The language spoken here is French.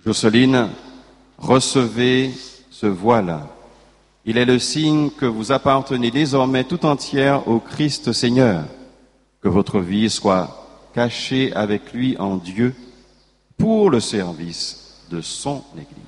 Jocelyne, recevez ce voile. Il est le signe que vous appartenez désormais tout entière au Christ Seigneur. Que votre vie soit cachée avec lui en Dieu pour le service de son Église.